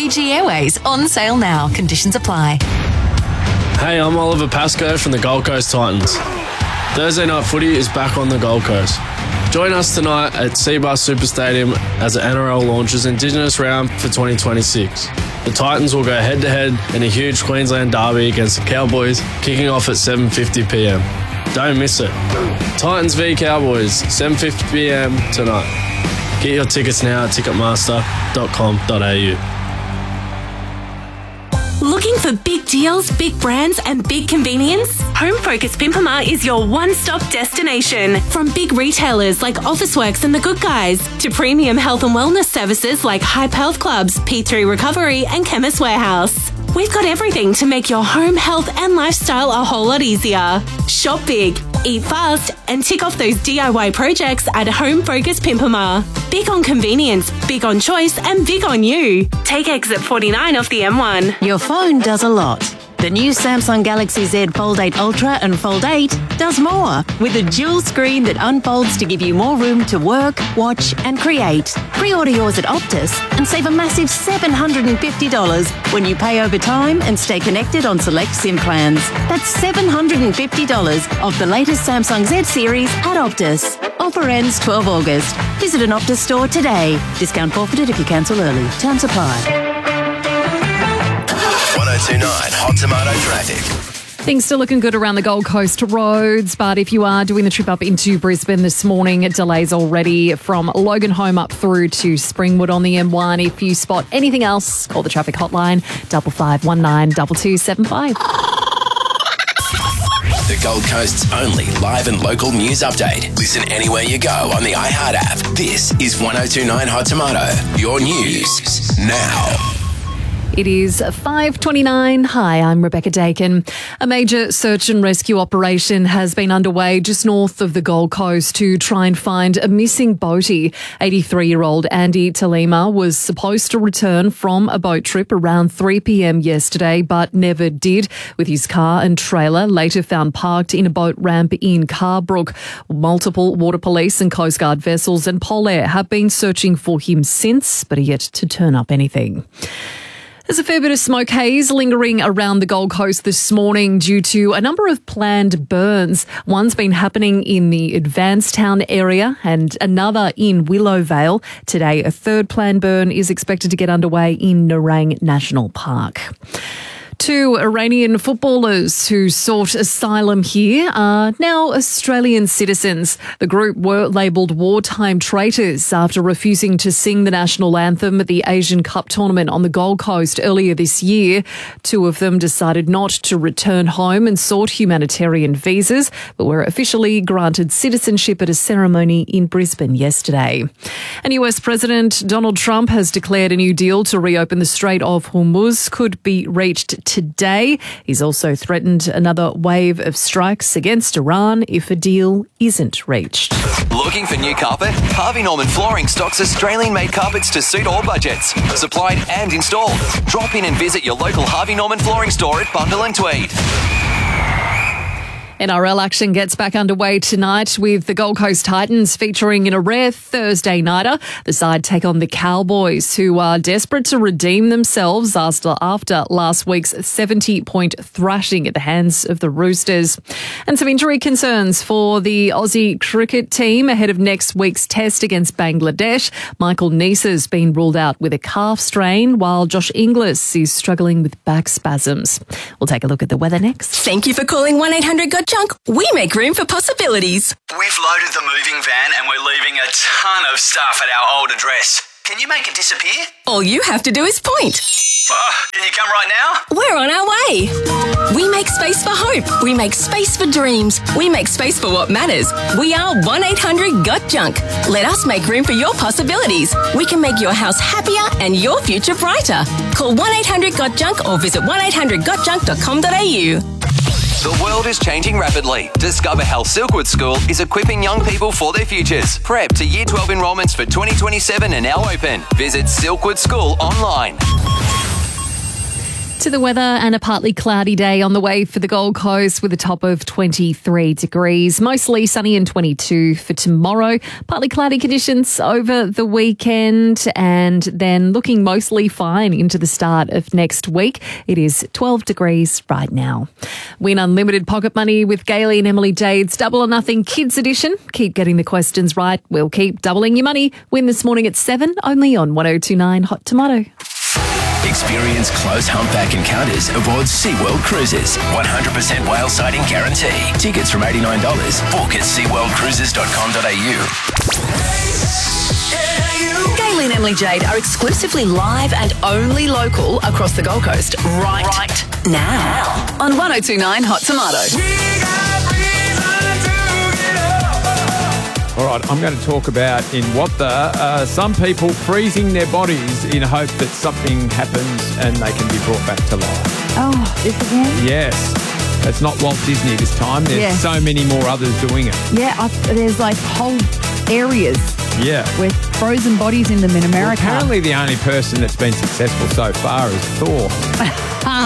Fiji Airways on sale now. Conditions apply. Hey, I'm Oliver Pascoe from the Gold Coast Titans. Thursday night footy is back on the Gold Coast. Join us tonight at Seabus Super Stadium as the NRL launches Indigenous Round for 2026. The Titans will go head-to-head in a huge Queensland derby against the Cowboys, kicking off at 7:50pm. Don't miss it. Titans v Cowboys, 7:50pm tonight. Get your tickets now at ticketmaster.com.au. Looking for big deals, big brands and big convenience? Home Focus Pimpama is your one-stop destination. From big retailers like Officeworks and The Good Guys to premium health and wellness services like Hype Health Clubs, P3 Recovery and Chemist Warehouse. We've got everything to make your home, health and lifestyle a whole lot easier. Shop big, eat fast and tick off those DIY projects at Home Focus Pimpama. Big on convenience, big on choice and big on you. Take exit 49 off the M1. Your phone does a lot. The new Samsung Galaxy Z Fold 8 Ultra and Fold 8 does more, with a dual screen that unfolds to give you more room to work, watch and create. Pre-order yours at Optus and save a massive $750 when you pay over time and stay connected on select SIM plans. That's $750 off the latest Samsung Z series at Optus. Offer ends 12 August. Visit an Optus store today. Discount forfeited if you cancel early. Terms apply. 1029 Hot Tomato traffic. Things still looking good around the Gold Coast roads, but if you are doing the trip up into Brisbane this morning, delays already from Logan Home up through to Springwood on the M1. If you spot anything else, call the traffic hotline 5519 2275. The Gold Coast's only live and local news update. Listen anywhere you go on the iHeart app. This is 1029 Hot Tomato, your news now. It is 5:29. Hi, I'm Rebecca Dakin. A major search and rescue operation has been underway just north of the Gold Coast to try and find a missing boatie. 83-year-old Andy Talima was supposed to return from a boat trip around 3 p.m. yesterday, but never did, with his car and trailer later found parked in a boat ramp in Carbrook. Multiple Water Police and Coast Guard vessels and Polair have been searching for him since, but are yet to turn up anything. There's a fair bit of smoke haze lingering around the Gold Coast this morning due to a number of planned burns. One's been happening in the Advancetown area and another in Willowvale. Today, a third planned burn is expected to get underway in Nerang National Park. Two Iranian footballers who sought asylum here are now Australian citizens. The group were labelled wartime traitors after refusing to sing the national anthem at the Asian Cup tournament on the Gold Coast earlier this year. Two of them decided not to return home and sought humanitarian visas, but were officially granted citizenship at a ceremony in Brisbane yesterday. And US President Donald Trump has declared a new deal to reopen the Strait of Hormuz could be reached today. He's also threatened another wave of strikes against Iran if a deal isn't reached. Looking for new carpet? Harvey Norman Flooring stocks Australian-made carpets to suit all budgets. Supplied and installed. Drop in and visit your local Harvey Norman Flooring store at Bundle and Tweed. NRL action gets back underway tonight with the Gold Coast Titans featuring in a rare Thursday nighter. The side take on the Cowboys, who are desperate to redeem themselves after last week's 70-point thrashing at the hands of the Roosters. And some injury concerns for the Aussie cricket team ahead of next week's test against Bangladesh. Michael Neser's been ruled out with a calf strain, while Josh Inglis is struggling with back spasms. We'll take a look at the weather next. Thank you for calling 1-800-GOT Junk. We make room for possibilities. We've loaded the moving van and we're leaving a ton of stuff at our old address. Can you make it disappear? All you have to do is point. Can you come right now? We're on our way. We make space for hope. We make space for dreams. We make space for what matters. We are 1-800-GOT-JUNK. Let us make room for your possibilities. We can make your house happier and your future brighter. Call 1-800-GOT-JUNK or visit 1-800-GOTJUNK.com.au. The world is changing rapidly. Discover Health Silkwood School is equipping young people for their futures. Prep to Year 12 enrolments for 2027 are now open. Visit Silkwood School online. To the weather, and a partly cloudy day on the way for the Gold Coast with a top of 23 degrees. Mostly sunny and 22 for tomorrow. Partly cloudy conditions over the weekend and then looking mostly fine into the start of next week. It is 12 degrees right now. Win unlimited pocket money with Gailey and Emily Jade's Double or Nothing Kids Edition. Keep getting the questions right. We'll keep doubling your money. Win this morning at 7, only on 102.9 Hot Tomato. Experience close humpback encounters aboard SeaWorld Cruises. 100% whale sighting guarantee. Tickets from $89. Book at seaworldcruises.com.au. Gailey and Emily Jade are exclusively live and only local across the Gold Coast right now on 102.9 Hot Tomato. All right, I'm going to talk about in Wapta, some people freezing their bodies in hope that something happens and they can be brought back to life. Oh, this again? Yes. It's not Walt Disney this time. There's so many more others doing it. Yeah, there's like whole areas with frozen bodies in them in America. Well, apparently the only person that's been successful so far is Thor.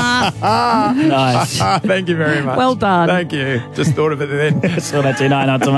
Nice. Thank you very much. Well done. Thank you. Just thought of it then. That's what I do, 9 on tomorrow.